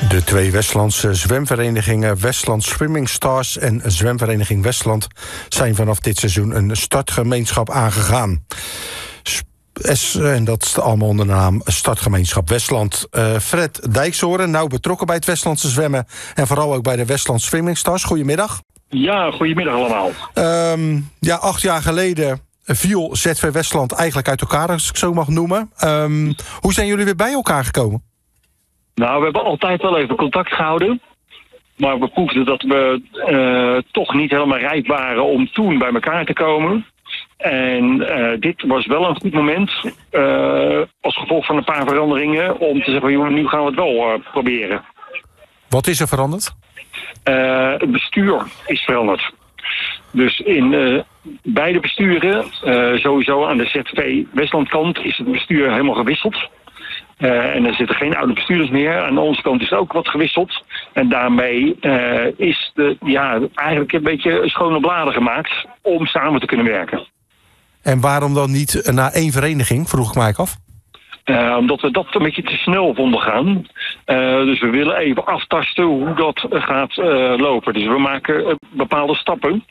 De twee Westlandse zwemverenigingen Westland Swimming Stars en Zwemvereniging Westland zijn vanaf dit seizoen een startgemeenschap aangegaan. En dat is allemaal onder de naam Startgemeenschap Westland. Fred Dijkshoorn, nauw betrokken bij het Westlandse zwemmen en vooral ook bij de Westland Swimming Stars. Goedemiddag. Ja, goedemiddag allemaal. 8 jaar geleden viel ZV Westland eigenlijk uit elkaar, als ik het zo mag noemen. Hoe zijn jullie weer bij elkaar gekomen? Nou, we hebben altijd wel even contact gehouden. Maar we proefden dat we toch niet helemaal rijp waren om toen bij elkaar te komen. En dit was wel een goed moment, als gevolg van een paar veranderingen, om te zeggen, jongen, nu gaan we het wel proberen. Wat is er veranderd? Het bestuur is veranderd. Dus in beide besturen, sowieso aan de ZV Westlandkant, is het bestuur helemaal gewisseld. En er zitten geen oude bestuurders meer. Aan onze kant is ook wat gewisseld. En daarmee is eigenlijk een beetje schone bladen gemaakt om samen te kunnen werken. En waarom dan niet naar één vereniging, vroeg ik mij af? Omdat we dat een beetje te snel vonden gaan. Dus we willen even aftasten hoe dat gaat lopen. Dus we maken bepaalde stappen.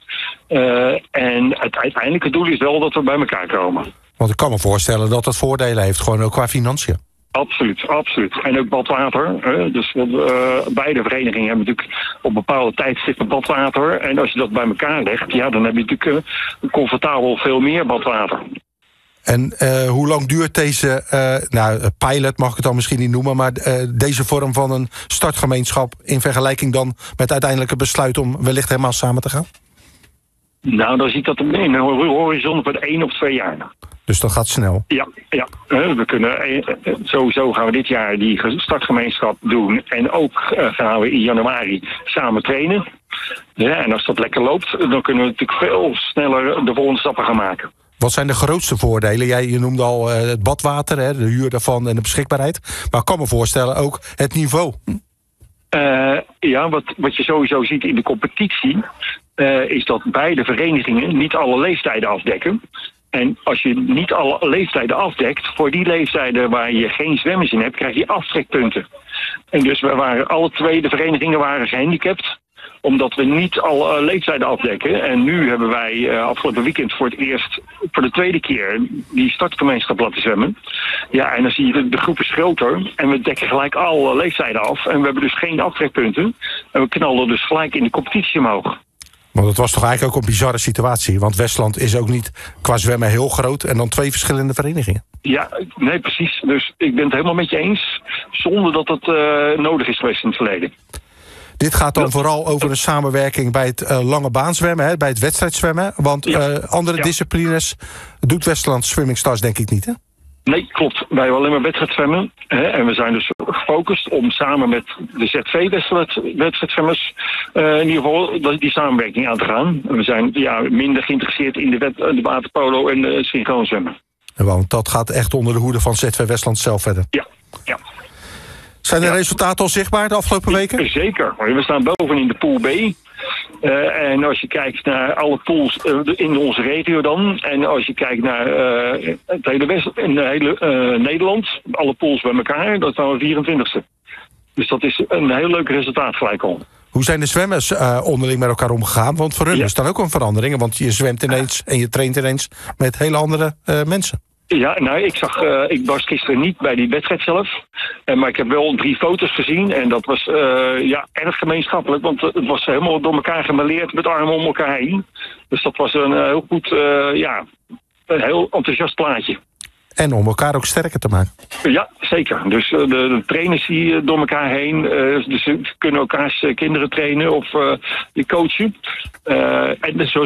En het uiteindelijke doel is wel dat we bij elkaar komen. Want ik kan me voorstellen dat dat voordelen heeft, gewoon ook qua financiën. Absoluut, absoluut. En ook badwater. Dus beide verenigingen hebben natuurlijk op bepaalde tijdstippen badwater. En als je dat bij elkaar legt, ja, dan heb je natuurlijk comfortabel veel meer badwater. En hoe lang duurt deze pilot, mag ik het dan misschien niet noemen, maar deze vorm van een startgemeenschap in vergelijking dan met uiteindelijk het besluit om wellicht helemaal samen te gaan? Nou, dan zie ik dat in een horizon van 1 of 2 jaar. Dus dat gaat snel? Ja. We kunnen sowieso gaan we dit jaar die startgemeenschap doen. En ook gaan we in januari samen trainen. Ja, en als dat lekker loopt, dan kunnen we natuurlijk veel sneller de volgende stappen gaan maken. Wat zijn de grootste voordelen? Je noemde al het badwater, de huur daarvan en de beschikbaarheid. Maar ik kan me voorstellen ook het niveau. Wat je sowieso ziet in de competitie, is dat beide verenigingen niet alle leeftijden afdekken. En als je niet alle leeftijden afdekt, voor die leeftijden waar je geen zwemmers in hebt, krijg je aftrekpunten. En dus alle twee de verenigingen waren gehandicapt, omdat we niet alle leeftijden afdekken. En nu hebben wij afgelopen weekend voor het eerst, voor de tweede keer, die startgemeenschap laten zwemmen. Ja, en dan zie je de groep is groter en we dekken gelijk alle leeftijden af. En we hebben dus geen aftrekpunten. En we knallen dus gelijk in de competitie omhoog. Want dat was toch eigenlijk ook een bizarre situatie. Want Westland is ook niet qua zwemmen heel groot en dan 2 verschillende verenigingen. Ja, nee, precies. Dus ik ben het helemaal met je eens. Zonder dat het nodig is geweest in het verleden. Dit gaat dan vooral over een samenwerking bij het lange baanzwemmen, bij het wedstrijdzwemmen. Want andere disciplines doet Westland Swimming Stars denk ik niet, hè? Nee, klopt. Wij hebben alleen maar wedstrijdzwemmen. En we zijn dus gefocust om samen met de ZV wedstrijdzwemmers in ieder geval die samenwerking aan te gaan. En we zijn minder geïnteresseerd in de waterpolo en de synchroonzwemmen. Want dat gaat echt onder de hoede van ZV Westland zelf verder? Ja. Zijn de resultaten al zichtbaar de afgelopen weken? Zeker. We staan boven in de pool B. En als je kijkt naar alle pools in onze regio dan, en als je kijkt naar het hele Nederland, alle pools bij elkaar, dan staan we 24e. Dus dat is een heel leuk resultaat gelijk al. Hoe zijn de zwemmers onderling met elkaar omgegaan? Want voor hun is dan ook een verandering, want je zwemt ineens en je traint ineens met hele andere mensen. Ja, nou, ik was gisteren niet bij die wedstrijd zelf. Maar ik heb wel 3 foto's gezien. En dat was erg gemeenschappelijk. Want het was helemaal door elkaar gemêleerd met armen om elkaar heen. Dus dat was een heel goed, een heel enthousiast plaatje. En om elkaar ook sterker te maken. Ja, zeker. Dus de trainers die door elkaar heen. Dus ze kunnen elkaars kinderen trainen of coachen. En zo